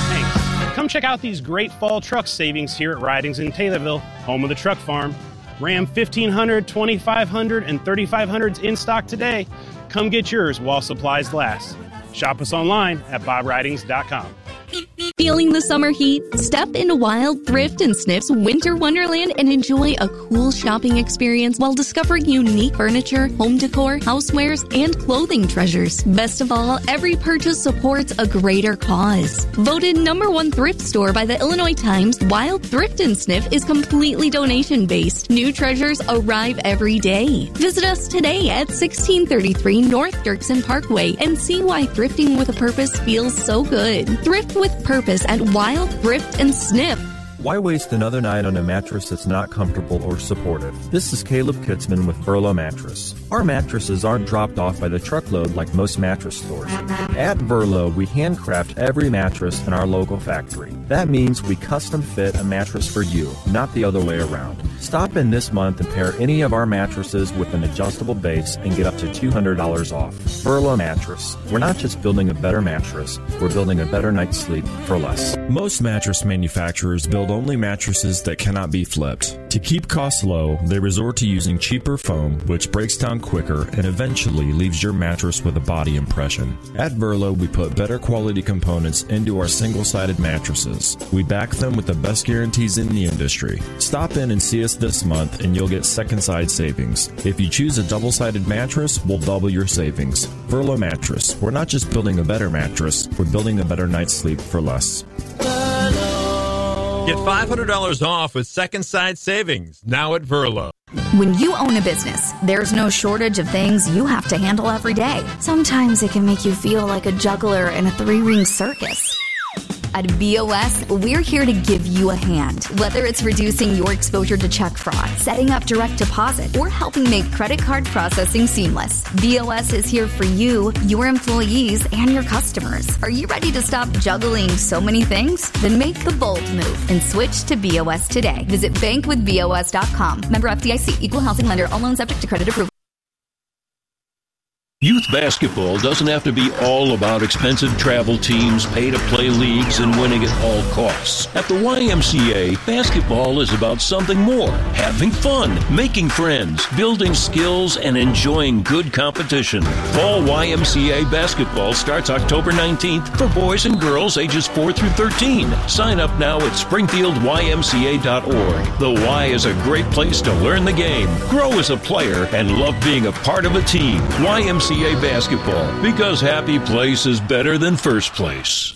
Thanks. Come check out these great fall truck savings here at Ridings in Taylorville, home of the Truck Farm. Ram 1500, 2500, and 3500s in stock today. Come get yours while supplies last. Shop us online at bobridings.com. Feeling the summer heat? Step into Wild Thrift and Sniff's Winter Wonderland and enjoy a cool shopping experience while discovering unique furniture, home decor, housewares, and clothing treasures. Best of all, every purchase supports a greater cause. Voted #1 thrift store by the Illinois Times, Wild Thrift and Sniff is completely donation-based. New treasures arrive every day. Visit us today at 1633 North Dirksen Parkway and see why thrifting with a purpose feels so good. Thrift with purpose at Wild Thrift and Sniff. Why waste another night on a mattress that's not comfortable or supportive? This is Caleb Kitzman with Verlo Mattress. Our mattresses aren't dropped off by the truckload like most mattress stores. At Verlo, we handcraft every mattress in our local factory. That means we custom fit a mattress for you, not the other way around. Stop in this month and pair any of our mattresses with an adjustable base and get up to $200 off. Verlo Mattress. We're not just building a better mattress, we're building a better night's sleep for less. Most mattress manufacturers build only mattresses that cannot be flipped. To keep costs low, they resort to using cheaper foam, which breaks down quicker and eventually leaves your mattress with a body impression. At Verlo, we put better quality components into our single-sided mattresses. We back them with the best guarantees in the industry. Stop in and see us this month and you'll get second side savings. If you choose a double-sided mattress, we'll double your savings. Verlo Mattress. We're not just building a better mattress, we're building a better night's sleep for less. Get $500 off with second side savings now at Verlo. When you own a business, there's no shortage of things you have to handle every day. Sometimes it can make you feel like a juggler in a three-ring circus. At BOS, we're here to give you a hand. Whether it's reducing your exposure to check fraud, setting up direct deposit, or helping make credit card processing seamless, BOS is here for you, your employees, and your customers. Are you ready to stop juggling so many things? Then make the bold move and switch to BOS today. Visit bankwithbos.com. Member FDIC, equal housing lender, all loans subject to credit approval. Youth basketball doesn't have to be all about expensive travel teams, pay-to-play leagues, and winning at all costs. At the YMCA, basketball is about something more. Having fun, making friends, building skills, and enjoying good competition. Fall YMCA basketball starts October 19th for boys and girls ages 4 through 13. Sign up now at springfieldymca.org. The Y is a great place to learn the game, grow as a player, and love being a part of a team. YMCA basketball, because happy place is better than first place.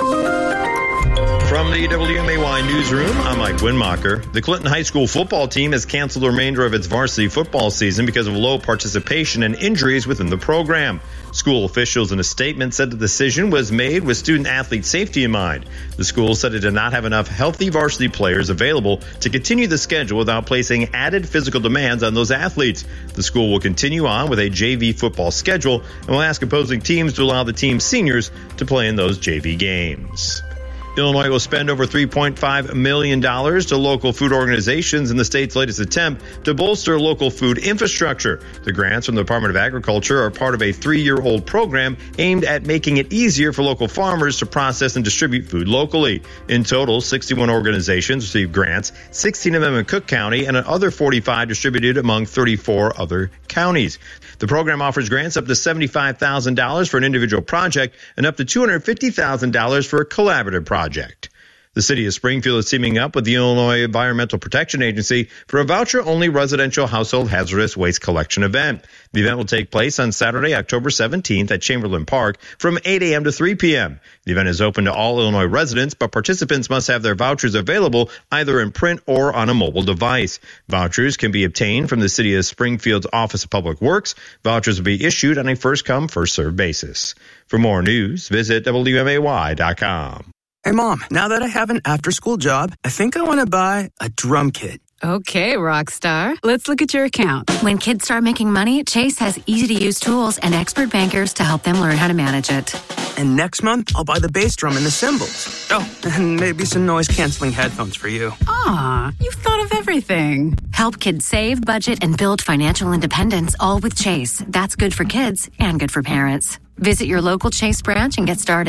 From the WMAY newsroom, I'm Mike Winmacher. The Clinton High School football team has canceled the remainder of its varsity football season because of low participation and injuries within the program. School officials in a statement said the decision was made with student-athlete safety in mind. The school said it did not have enough healthy varsity players available to continue the schedule without placing added physical demands on those athletes. The school will continue on with a JV football schedule and will ask opposing teams to allow the team's seniors to play in those JV games. Illinois will spend over $3.5 million to local food organizations in the state's latest attempt to bolster local food infrastructure. The grants from the Department of Agriculture are part of a 3-year-old program aimed at making it easier for local farmers to process and distribute food locally. In total, 61 organizations received grants, 16 of them in Cook County, and another 45 distributed among 34 other counties. The program offers grants up to $75,000 for an individual project and up to $250,000 for a collaborative project. The city of Springfield is teaming up with the Illinois Environmental Protection Agency for a voucher-only residential household hazardous waste collection event. The event will take place on Saturday, October 17th at Chamberlain Park from 8 a.m. to 3 p.m. The event is open to all Illinois residents, but participants must have their vouchers available either in print or on a mobile device. Vouchers can be obtained from the city of Springfield's Office of Public Works. Vouchers will be issued on a first-come, first-served basis. For more news, visit WMAY.com. Hey, Mom, now that I have an after-school job, I think I want to buy a drum kit. Okay, Rockstar. Let's look at your account. When kids start making money, Chase has easy-to-use tools and expert bankers to help them learn how to manage it. And next month, I'll buy the bass drum and the cymbals. Oh, and maybe some noise-canceling headphones for you. Aw, you've thought of everything. Help kids save, budget, and build financial independence, all with Chase. That's good for kids and good for parents. Visit your local Chase branch and get started.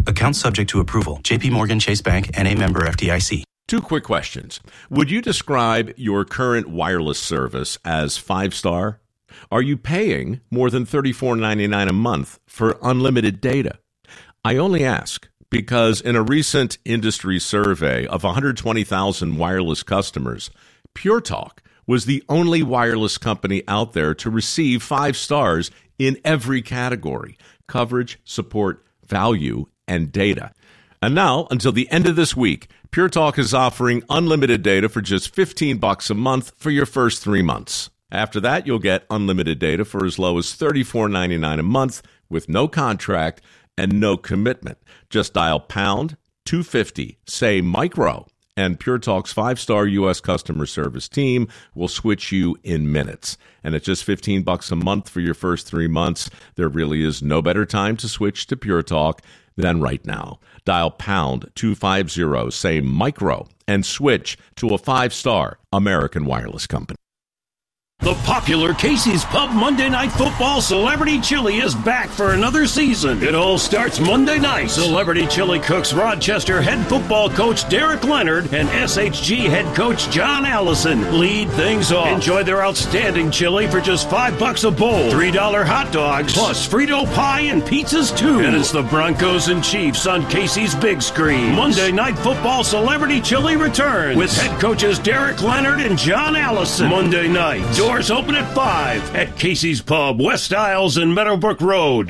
Account subject to approval. JP Morgan Chase Bank, N.A. member FDIC. 2 quick questions. Would you describe your current wireless service as 5-star? Are you paying more than $34.99 a month for unlimited data? I only ask because in a recent industry survey of 120,000 wireless customers, Pure Talk was the only wireless company out there to receive 5 stars in every category: coverage, support, value, and data. And now, until the end of this week, Pure Talk is offering unlimited data for just $15 a month for your first 3 months. After that, you'll get unlimited data for as low as $34.99 a month with no contract and no commitment. Just dial pound 250, say micro, and Pure Talk's 5-star U.S. customer service team will switch you in minutes. And at just $15 a month for your first 3 months, there really is no better time to switch to Pure Talk than right now. Dial pound 250, say micro, and switch to a 5-star American wireless company. The popular Casey's Pub Monday Night Football Celebrity Chili is back for another season. It all starts Monday night. Celebrity Chili cooks Rochester head football coach Derek Leonard and SHG head coach John Allison lead things off. Enjoy their outstanding chili for just $5 a bowl. $3 hot dogs, plus Frito pie and pizzas too. And it's the Broncos and Chiefs on Casey's big screen. Monday Night Football Celebrity Chili returns with head coaches Derek Leonard and John Allison. Monday night. Doors open at 5 at Casey's Pub, West Isles and Meadowbrook Road.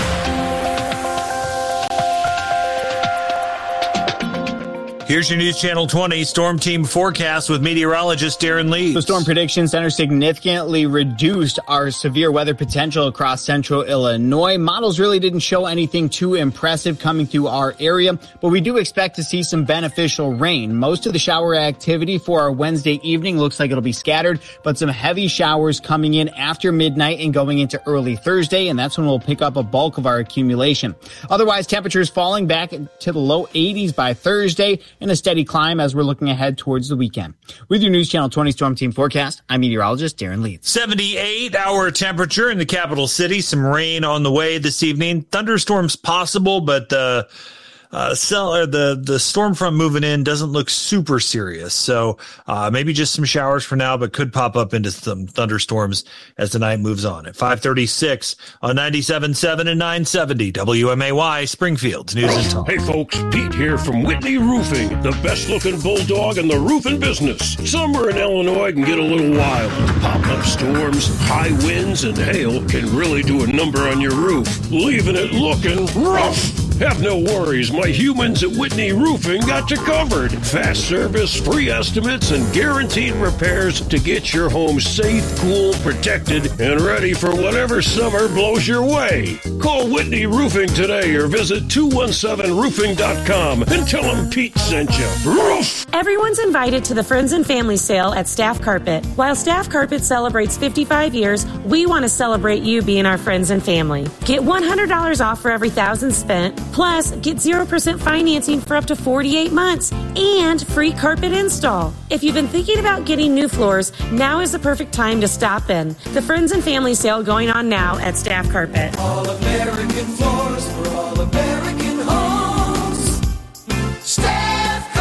Here's your News Channel 20 Storm Team forecast with meteorologist Darren Lee. The Storm Prediction Center significantly reduced our severe weather potential across central Illinois. Models really didn't show anything too impressive coming through our area, but we do expect to see some beneficial rain. Most of the shower activity for our Wednesday evening looks like it'll be scattered, but some heavy showers coming in after midnight and going into early Thursday, and that's when we'll pick up a bulk of our accumulation. Otherwise, temperatures falling back to the low 80s by Thursday, and a steady climb as we're looking ahead towards the weekend. With your News Channel 20 Storm Team forecast, I'm meteorologist Darren Leeds. 78-hour temperature in the capital city. Some rain on the way this evening. Thunderstorms possible, but the storm front moving in doesn't look super serious. So maybe just some showers for now, but could pop up into some thunderstorms as the night moves on. At 5:36 on 97.7 and 970 WMAY, Springfield's News and Talk. Hey folks, Pete here from Whitney Roofing, the best looking bulldog in the roofing business. Summer in Illinois can get a little wild. Pop-up storms, high winds, and hail can really do a number on your roof, leaving it looking rough. Have no worries, my humans at Whitney Roofing got you covered. Fast service, free estimates, and guaranteed repairs to get your home safe, cool, protected, and ready for whatever summer blows your way. Call Whitney Roofing today or visit 217roofing.com and tell them Pete sent you. Roof! Everyone's invited to the Friends and Family Sale at Staff Carpet. While Staff Carpet celebrates 55 years, we want to celebrate you being our friends and family. Get $100 off for every $1,000 spent. Plus, get 0% financing for up to 48 months and free carpet install. If you've been thinking about getting new floors, now is the perfect time to stop in. The Friends and Family Sale going on now at Staff Carpet. All American floors for all American homes. Staff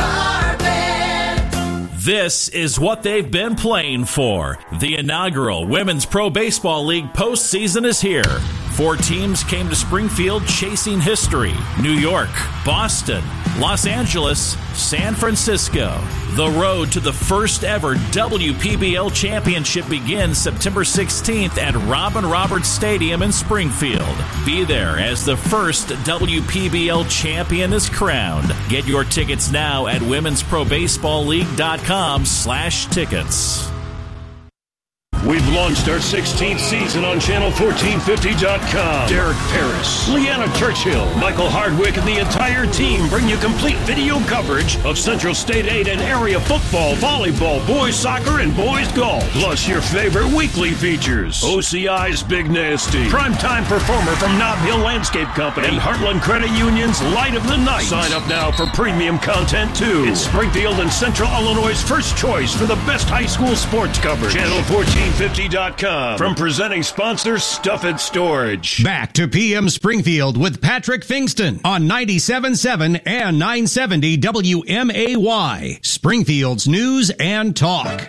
Carpet. This is what they've been playing for. The inaugural Women's Pro Baseball League postseason is here. 4 teams came to Springfield chasing history: New York, Boston, Los Angeles, San Francisco. The road to the first ever WPBL championship begins September 16th at Robin Roberts Stadium in Springfield. Be there as the first WPBL champion is crowned. Get your tickets now at womensprobaseballleague.com/tickets. We've launched our 16th season on Channel1450.com. Derek Paris, Leanna Churchill, Michael Hardwick, and the entire team bring you complete video coverage of Central State 8 and area football, volleyball, boys soccer, and boys golf. Plus your favorite weekly features. OCI's Big Nasty, primetime performer from Nob Hill Landscape Company, and Heartland Credit Union's Light of the Night. Sign up now for premium content too. It's Springfield and Central Illinois' first choice for the best high school sports coverage. Channel 14 F-150.com from presenting sponsor Stuff It Storage. Back to PM Springfield with Patrick Fingston on 97.7 and 970 WMAY, Springfield's News and Talk.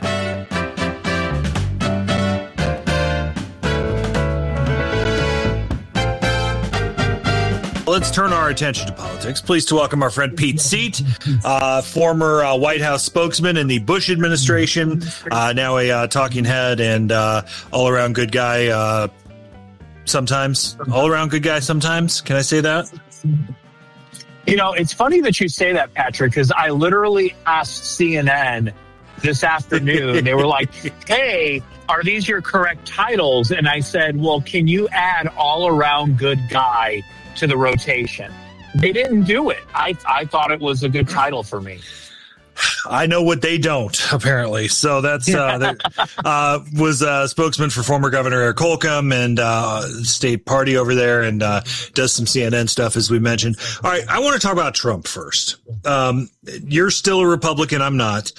Let's turn our attention to politics. Pleased to welcome our friend Pete Seat, former White House spokesman in the Bush administration, now a talking head and all-around good guy sometimes. All-around good guy sometimes. Can I say that? You know, it's funny that you say that, Patrick, because I literally asked CNN this afternoon. They were like, hey, are these your correct titles? And I said, well, can you add all-around good guy to the rotation? They didn't do it. I thought it was a good title for me. I know what they don't, apparently. So that's was a spokesman for former Governor Eric Holcomb and state party over there, and does some CNN stuff, as we mentioned. All right, I want to talk about Trump first. You're still a Republican. I'm not.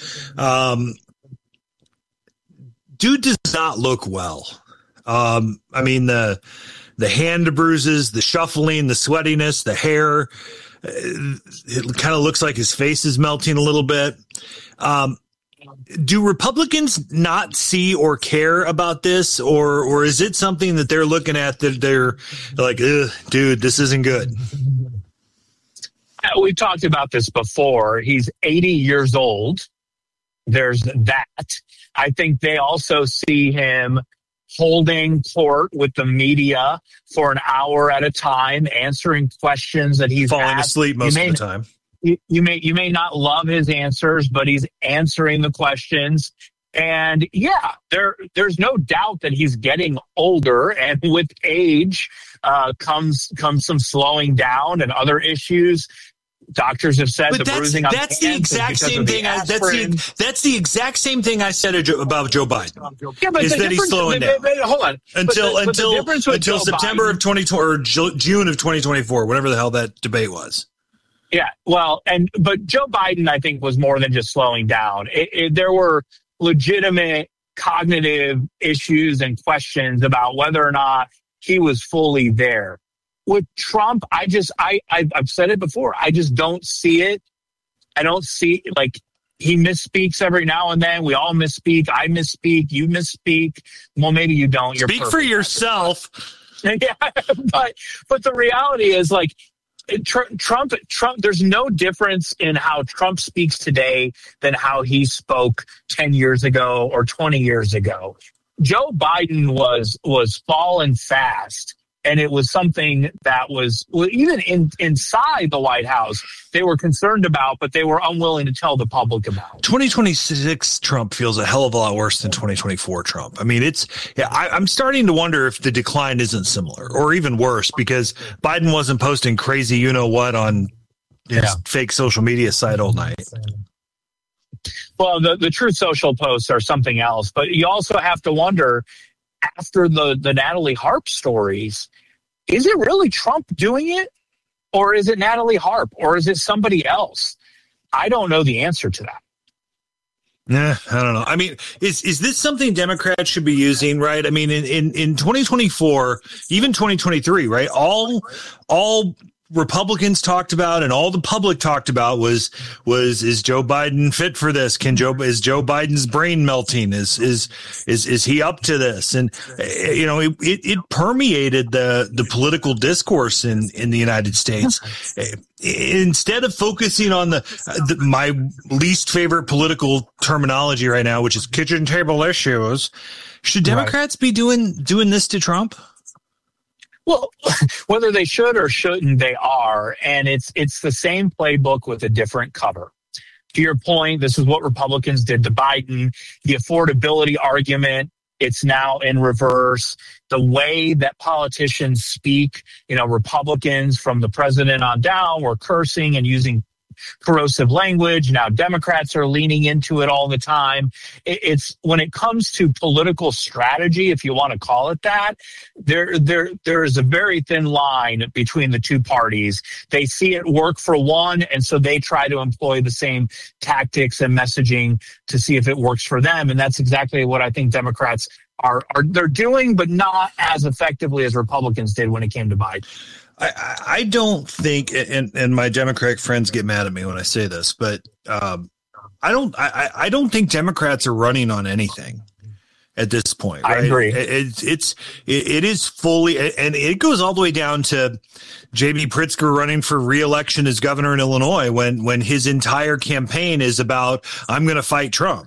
Dude does not look well. I mean, the hand bruises, the shuffling, the sweatiness, the hair. It kind of looks like his face is melting a little bit. Do Republicans not see or care about this, or is it something that they're looking at that they're like, dude, this isn't good? We've talked about this before. He's 80 years old. There's that. I think they also see him holding court with the media for an hour at a time, answering questions that he's falling asked. asleep most of the time. You may not love his answers, but he's answering the questions. And yeah, there's no doubt that he's getting older, and with age comes some slowing down and other issues. Doctors have said the bruising on that's the exact same thing. That's the exact same thing I said about Joe Biden. Yeah, but is that he's slowing down? Hold on. Until September of 2020 or June of 2024, whatever the hell that debate was. Yeah, well, but Joe Biden, I think, was more than just slowing down. There were legitimate cognitive issues and questions about whether or not he was fully there. With Trump, I've said it before. I just don't see it. I don't see, like, he misspeaks every now and then. We all misspeak. I misspeak. You misspeak. Well, maybe you don't. You're Speak for yourself. Yeah, but the reality is, like, Trump. There's no difference in how Trump speaks today than how he spoke 10 years ago or 20 years ago. Joe Biden was falling fast. And it was something that was, even inside the White House, they were concerned about, but they were unwilling to tell the public about. 2026 Trump feels a hell of a lot worse than 2024 Trump. I mean, I'm starting to wonder if the decline isn't similar or even worse, because Biden wasn't posting crazy you-know-what on his fake social media site all night. Well, the Truth Social posts are something else, but you also have to wonder, after the Natalie Harp stories, is it really Trump doing it? Or is it Natalie Harp? Or is it somebody else? I don't know the answer to that. Nah, I don't know. I mean, is this something Democrats should be using, right? I mean, in 2024, even 2023, right? All Republicans talked about and all the public talked about was is Joe Biden fit for this? Is Joe Biden's brain melting? Is he up to this? And you know, it permeated the political discourse in the United States. Instead of focusing on my least favorite political terminology right now, which is kitchen table issues, should Democrats be doing this to Trump? Well, whether they should or shouldn't, they are. And it's the same playbook with a different cover. To your point, this is what Republicans did to Biden. The affordability argument, it's now in reverse. The way that politicians speak, Republicans from the president on down were cursing and using corrosive language. Now Democrats are leaning into it all the time. It's when it comes to political strategy, if you want to call it that, there is a very thin line between the two parties. They see it work for one, and so they try to employ the same tactics and messaging to see if it works for them. And that's exactly what I think Democrats they're doing, but not as effectively as Republicans did when it came to Biden. I don't think, and my Democratic friends get mad at me when I say this, but I don't think Democrats are running on anything at this point. Right? I agree. It is fully, and it goes all the way down to J.B. Pritzker running for re-election as governor in Illinois when his entire campaign is about, I'm going to fight Trump,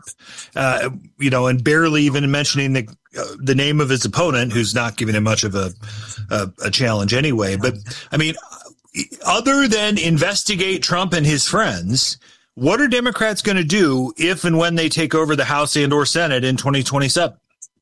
and barely even mentioning the name of his opponent, who's not giving him much of a challenge anyway. But I mean, other than investigate Trump and his friends, what are Democrats going to do if and when they take over the House and or Senate in 2027?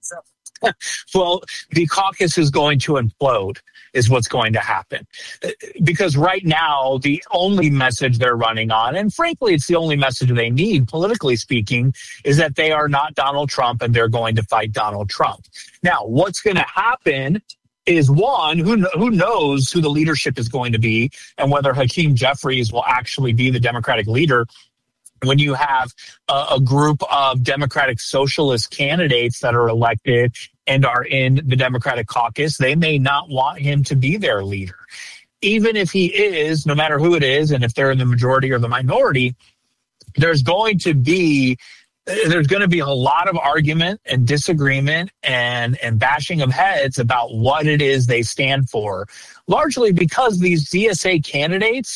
Well, the caucus is going to implode is what's going to happen. Because right now, the only message they're running on, and frankly, it's the only message they need, politically speaking, is that they are not Donald Trump and they're going to fight Donald Trump. Now, what's going to happen is, one, who knows who the leadership is going to be and whether Hakeem Jeffries will actually be the Democratic leader. When you have a group of Democratic socialist candidates that are elected and are in the Democratic caucus, they may not want him to be their leader. Even if he is, no matter who it is, and if they're in the majority or the minority, there's going to be a lot of argument and disagreement and bashing of heads about what it is they stand for, largely because these DSA candidates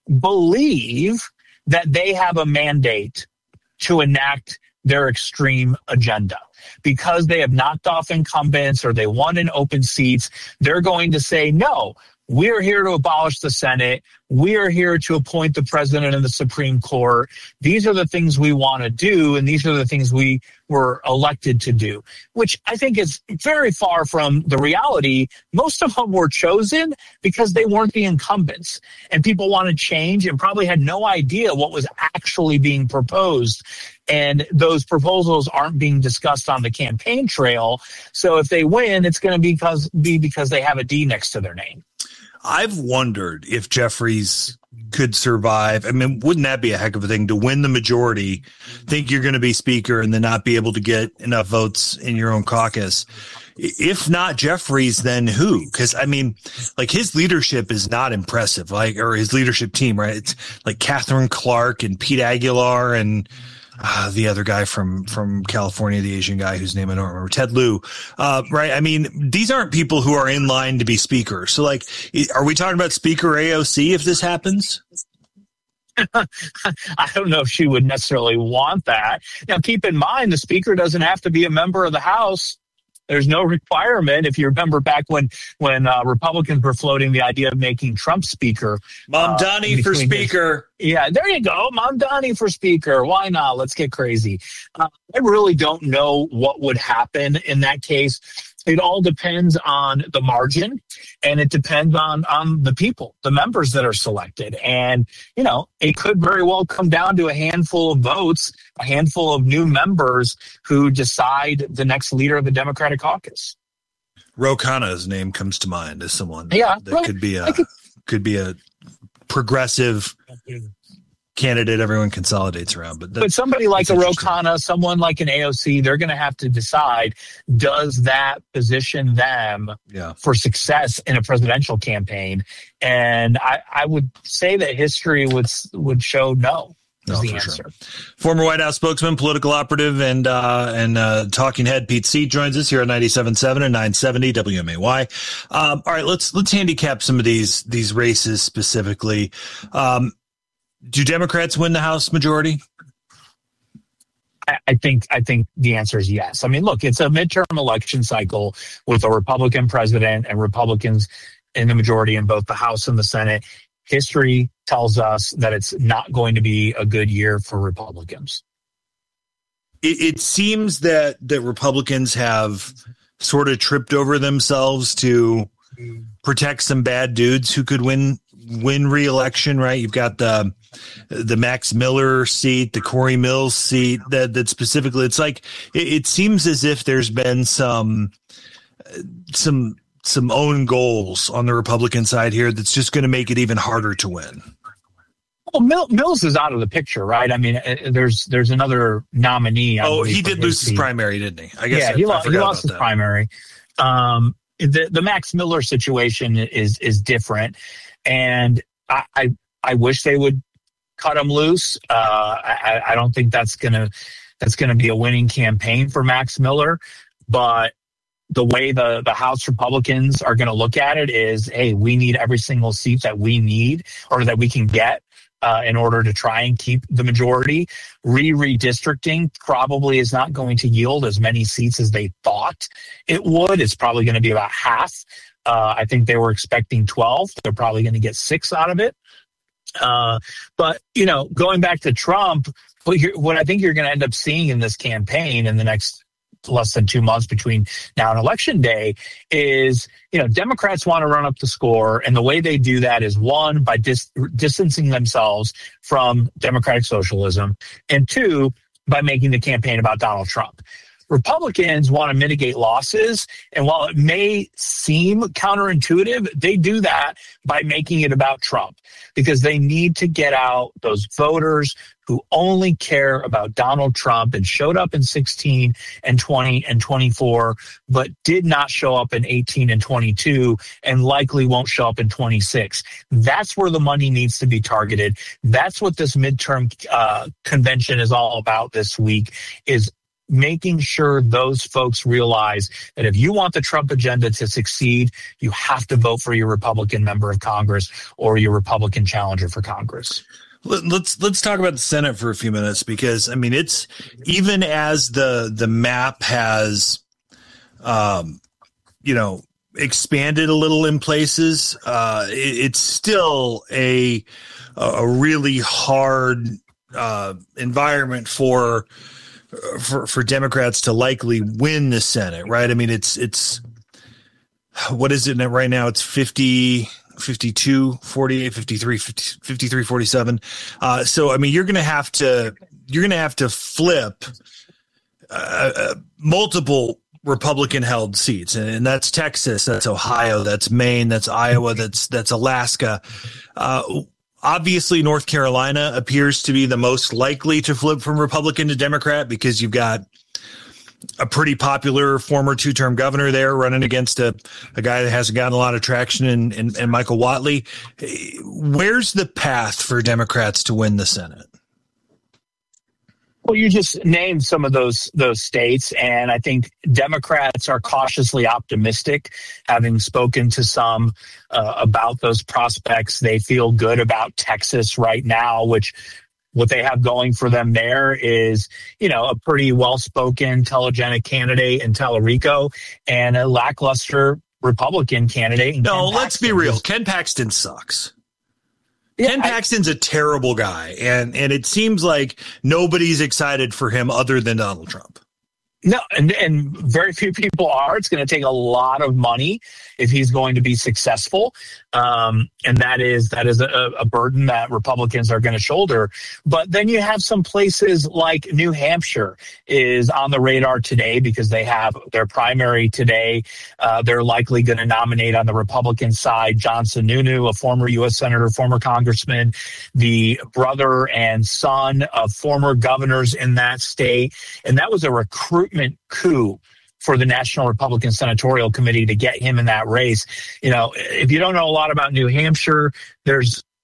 believe that they have a mandate to enact their extreme agenda. Because they have knocked off incumbents or they won in open seats, they're going to say, no, we're here to abolish the Senate. We are here to appoint the president and the Supreme Court. These are the things we want to do, and these are the things we were elected to do, which I think is very far from the reality. Most of them were chosen because they weren't the incumbents, and people wanted change and probably had no idea what was actually being proposed. And those proposals aren't being discussed on the campaign trail. So if they win, it's going to be because they have a D next to their name. I've wondered if Jeffries could survive. I mean, wouldn't that be a heck of a thing to win the majority, think you're going to be speaker, and then not be able to get enough votes in your own caucus? If not Jeffries, then who? Because, I mean, like, his leadership is not impressive, or his leadership team, right? It's like Catherine Clark and Pete Aguilar and the other guy from California, the Asian guy whose name I don't remember, Ted Lieu, right? I mean, these aren't people who are in line to be speaker. So, like, are we talking about Speaker AOC if this happens? I don't know if she would necessarily want that. Now, keep in mind, the speaker doesn't have to be a member of the House. There's no requirement. If you remember back when Republicans were floating the idea of making Trump speaker. Mamdani for speaker. Yeah, there you go. Mamdani for speaker. Why not? Let's get crazy. I really don't know what would happen in that case. It all depends on the margin, and it depends on the people, the members that are selected. And, it could very well come down to a handful of votes, a handful of new members who decide the next leader of the Democratic caucus. Ro Khanna's name comes to mind as someone that could be a progressive candidate everyone consolidates around. But somebody like a Ro Khanna, someone like an AOC, they're going to have to decide, does that position them for success in a presidential campaign? And I would say that history would show no. No, for sure. Former White House spokesman, political operative, and talking head Pete Seat joins us here at 97.7 and 970 WMAY. All right, let's handicap some of these races specifically. Do Democrats win the House majority? I think the answer is yes. I mean, look, it's a midterm election cycle with a Republican president and Republicans in the majority in both the House and the Senate. History tells us that it's not going to be a good year for Republicans. It seems that Republicans have sort of tripped over themselves to protect some bad dudes who could win win re-election, right? You've got the Max Miller seat, the Corey Mills seat. That specifically, it's like it seems as if there's been some own goals on the Republican side here that's just going to make it even harder to win. Well, Mills is out of the picture, right? I mean, there's another nominee. He did lose his primary, didn't he? I guess. Yeah, he lost his primary. The Max Miller situation is different, and I wish they would cut him loose. I don't think that's gonna be a winning campaign for Max Miller, but the way the House Republicans are going to look at it is, hey, we need every single seat that we need or that we can get in order to try and keep the majority. Redistricting probably is not going to yield as many seats as they thought it would. It's probably going to be about half. I think they were expecting 12. They're probably going to get 6 out of it. But, going back to Trump, what I think you're going to end up seeing in this campaign in the next less than 2 months between now and Election Day is, Democrats want to run up the score. And the way they do that is, one, by distancing themselves from democratic socialism, and 2, by making the campaign about Donald Trump. Republicans want to mitigate losses, and while it may seem counterintuitive, they do that by making it about Trump, because they need to get out those voters who only care about Donald Trump and showed up in 16 and 20 and 24, but did not show up in 18 and 22 and likely won't show up in 26. That's where the money needs to be targeted. That's what this midterm convention is all about this week, is making sure those folks realize that if you want the Trump agenda to succeed, you have to vote for your Republican member of Congress or your Republican challenger for Congress. Let's talk about the Senate for a few minutes, because it's even as the map has, expanded a little in places, it's still a really hard environment for Democrats to likely win the Senate, right? It's what is it right now? It's 50, 52, 48, 53, 53, 47. So, you're going to have to flip multiple Republican held seats. And that's Texas, that's Ohio, that's Maine, that's Iowa, that's Alaska. Obviously, North Carolina appears to be the most likely to flip from Republican to Democrat, because you've got a pretty popular former 2-term governor there running against a guy that hasn't gotten a lot of traction in Michael Whatley. Where's the path for Democrats to win the Senate? Well, you just named some of those states, and I think Democrats are cautiously optimistic. Having spoken to some about those prospects, they feel good about Texas right now, which what they have going for them there is, a pretty well-spoken, telegenic candidate in Tallarico and a lackluster Republican candidate. No, let's be real. Ken Paxton sucks. Yeah, Ken Paxton's a terrible guy, and it seems like nobody's excited for him other than Donald Trump. No, and very few people are. It's going to take a lot of money if he's going to be successful, and that is a burden that Republicans are going to shoulder. But then you have some places like New Hampshire is on the radar today because they have their primary today. They're likely going to nominate on the Republican side John Sununu, a former U.S. Senator, former congressman, the brother and son of former governors in that state. And that was a recruitment coup for the National Republican Senatorial Committee to get him in that race. If you don't know a lot about New Hampshire, they're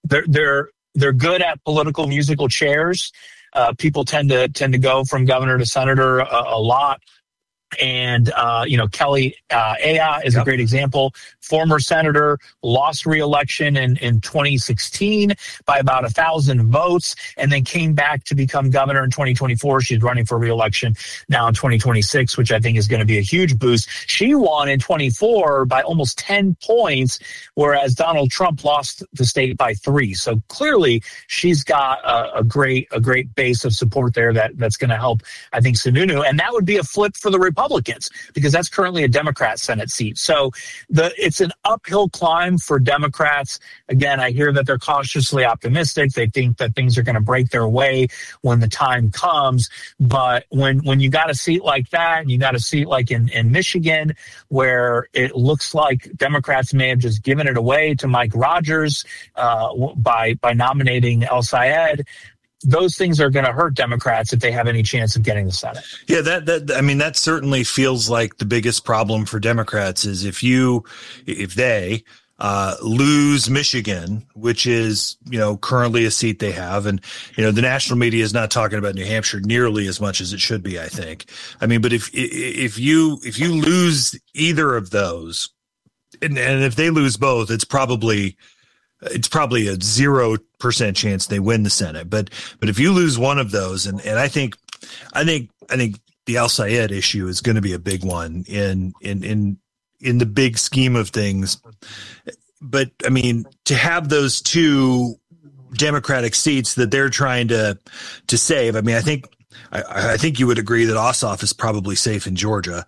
good at political musical chairs. People tend to go from governor to senator a lot. And, Kelly Ayotte is a great example. Former senator, lost re-election in 2016 by about 1,000 votes, and then came back to become governor in 2024. She's running for re-election now in 2026, which I think is going to be a huge boost. She won in 24 by almost 10 points, whereas Donald Trump lost the state by 3. So clearly she's got a great base of support there that's going to help, I think, Sununu. And that would be a flip for the Republicans Republicans, because that's currently a Democrat Senate seat. So it's an uphill climb for Democrats. Again, I hear that they're cautiously optimistic. They think that things are going to break their way when the time comes. But when you got a seat like that, and you got a seat like in Michigan, where it looks like Democrats may have just given it away to Mike Rogers by nominating El Sayed, those things are going to hurt Democrats if they have any chance of getting the Senate. Yeah, that certainly feels like the biggest problem for Democrats is if they lose Michigan, which is, currently a seat they have. And, the national media is not talking about New Hampshire nearly as much as it should be, I think. I mean, but if you lose either of those, and if they lose both, it's probably a 0% chance they win the Senate. But if you lose one of those, and I think the Al Sayed issue is going to be a big one in the big scheme of things. But I mean, to have those two Democratic seats that they're trying to save, I mean, I think you would agree that Ossoff is probably safe in Georgia.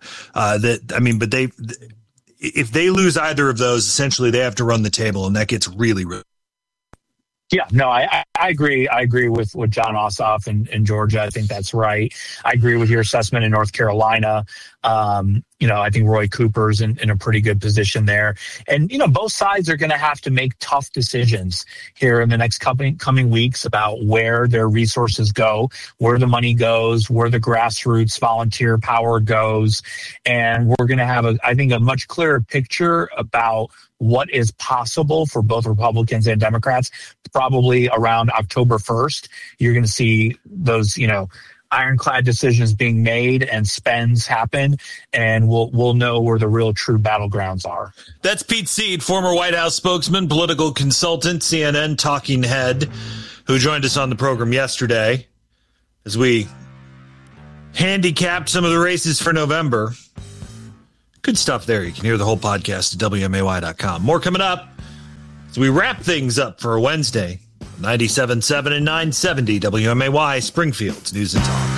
If they lose either of those, essentially they have to run the table, and that gets really, really. Yeah, no, I agree. I agree with John Ossoff in Georgia. I think that's right. I agree with your assessment in North Carolina. I think Roy Cooper's in a pretty good position there. And, both sides are going to have to make tough decisions here in the next coming weeks about where their resources go, where the money goes, where the grassroots volunteer power goes. And we're going to have, a much clearer picture about what is possible for both Republicans and Democrats. Probably around October 1st, you're going to see those, ironclad decisions being made and spends happen, and we'll know where the real true battlegrounds are. That's Pete Seed, former White House spokesman, political consultant, CNN talking head, who joined us on the program yesterday as we handicapped some of the races for November. Good stuff there. You can hear the whole podcast at WMAY.com. More coming up as we wrap things up for a Wednesday. 97.7 and 970 WMAY, Springfield's News and Talk.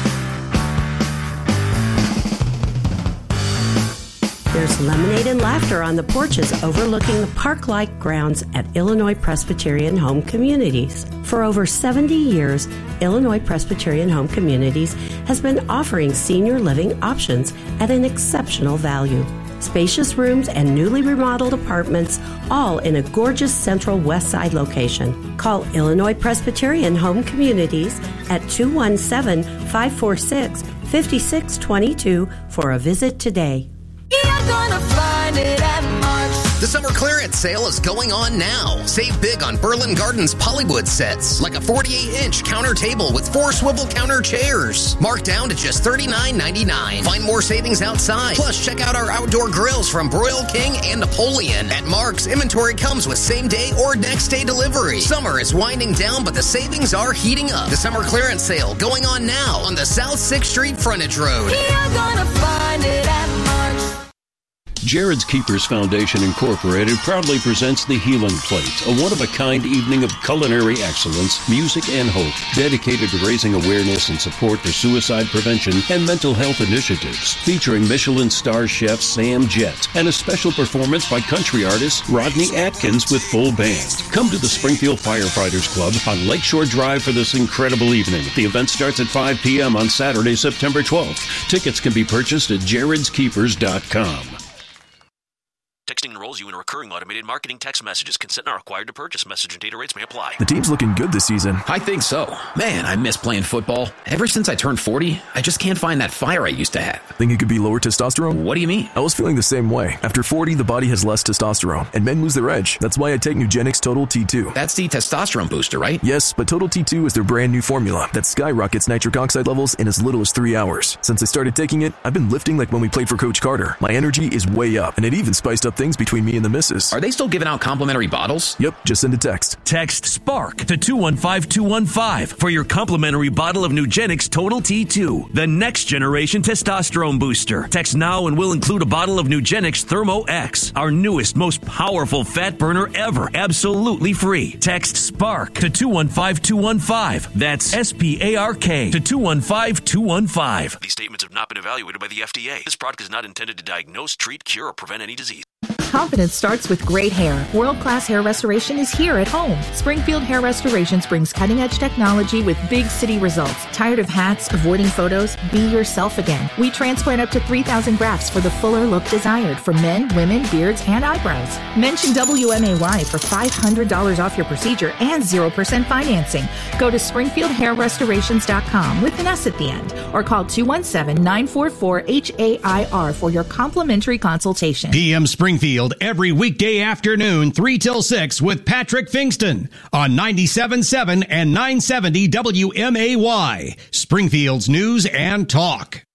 There's lemonade and laughter on the porches overlooking the park-like grounds at Illinois Presbyterian Home Communities. For over 70 years, Illinois Presbyterian Home Communities has been offering senior living options at an exceptional value. Spacious rooms and newly remodeled apartments, all in a gorgeous central west side location. Call Illinois Presbyterian Home Communities at 217-546-5622 for a visit today. You're gonna find it at Mark's. The summer clearance sale is going on now. Save big on Berlin Gardens Pollywood sets, like a 48-inch counter table with 4 swivel counter chairs. Marked down to just $39.99. Find more savings outside. Plus, check out our outdoor grills from Broil King and Napoleon. At Mark's, inventory comes with same-day or next-day delivery. Summer is winding down, but the savings are heating up. The summer clearance sale going on now on the South 6th Street Frontage Road. You're gonna find it at Mark's. Jared's Keepers Foundation Incorporated proudly presents the Healing Plate, a one-of-a-kind evening of culinary excellence, music, and hope, dedicated to raising awareness and support for suicide prevention and mental health initiatives, featuring Michelin star chef Sam Jett and a special performance by country artist Rodney Atkins with full band. Come to the Springfield Firefighters Club on Lakeshore Drive for this incredible evening. The event starts at 5 p.m. on Saturday, September 12th. Tickets can be purchased at jaredskeepers.com. Texting enrolls you in recurring automated marketing text messages. Consent not required to purchase. Message and data rates may apply. The team's looking good this season. I think so. Man, I miss playing football. Ever since I turned 40, I just can't find that fire I used to have. Think it could be lower testosterone? What do you mean? I was feeling the same way. After 40, the body has less testosterone, and men lose their edge. That's why I take Nugenix Total T2. That's the testosterone booster, right? Yes, but Total T2 is their brand new formula that skyrockets nitric oxide levels in as little as 3 hours. Since I started taking it, I've been lifting like when we played for Coach Carter. My energy is way up, and it even spiced up up things between me and the missus. Are they still giving out complimentary bottles? Yep, just send a text. Text SPARK to 215215 for your complimentary bottle of Nugenix Total T2, the next generation testosterone booster. Text now and we'll include a bottle of Nugenix Thermo X, our newest, most powerful fat burner ever, absolutely free. Text SPARK to 215215. That's SPARK to 215215. These statements have not been evaluated by the FDA. This product is not intended to diagnose, treat, cure, or prevent any disease. Confidence starts with great hair. World-class hair restoration is here at home. Springfield Hair Restorations brings cutting-edge technology with big city results. Tired of hats, avoiding photos? Be yourself again. We transplant up to 3,000 grafts for the fuller look desired for men, women, beards, and eyebrows. Mention WMAY for $500 off your procedure and 0% financing. Go to SpringfieldHairRestorations.com with an S at the end or call 217-944-HAIR for your complimentary consultation. PM Springfield every weekday afternoon 3 till 6 with Patrick Fingston on 97.7 and 970 WMAY, Springfield's News and Talk.